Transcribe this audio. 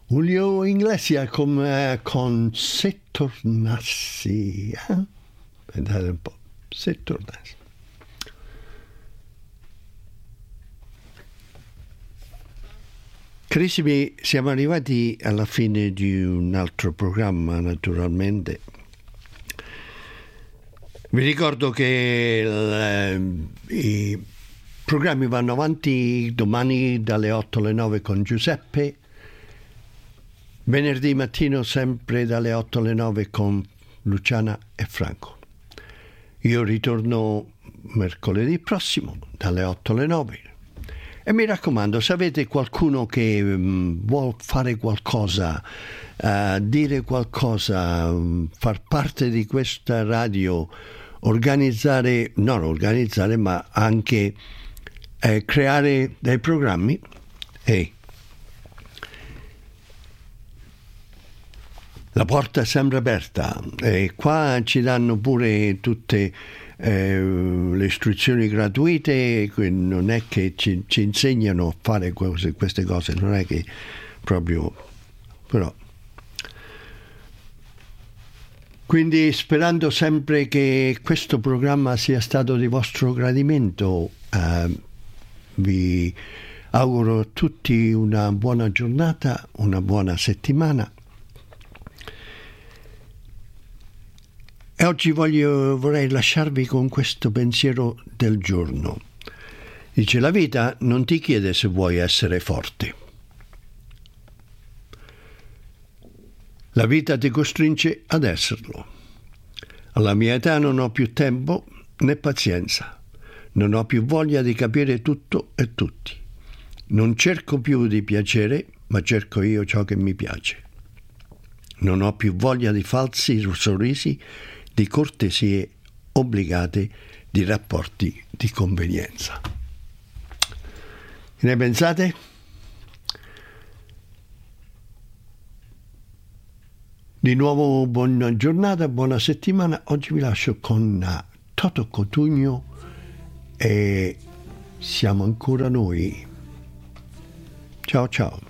Julio Iglesias con Se tornassi. Pensate un po', Se tornassi. Carissimi, siamo arrivati alla fine di un altro programma, naturalmente. Vi ricordo che i programmi vanno avanti domani dalle 8 alle 9 con Giuseppe, venerdì mattino sempre dalle 8 alle 9 con Luciana e Franco. Io ritorno mercoledì prossimo dalle 8 alle 9. E mi raccomando, se avete qualcuno che vuol fare qualcosa, dire qualcosa, far parte di questa radio, non organizzare, ma anche creare dei programmi, la porta è sempre aperta e qua ci danno pure tutte le istruzioni gratuite, non è che ci insegnano a fare queste cose, non è che proprio, però. Quindi sperando sempre che questo programma sia stato di vostro gradimento, vi auguro a tutti una buona giornata, una buona settimana. E oggi vorrei lasciarvi con questo pensiero del giorno. Dice: la vita non ti chiede se vuoi essere forte. La vita ti costringe ad esserlo. Alla mia età non ho più tempo né pazienza. Non ho più voglia di capire tutto e tutti. Non cerco più di piacere, ma cerco io ciò che mi piace. Non ho più voglia di falsi sorrisi, di cortesie obbligate, di rapporti di convenienza. Che ne pensate? Di nuovo buona giornata, buona settimana. Oggi vi lascio con Toto Cutugno e Siamo ancora noi. Ciao ciao.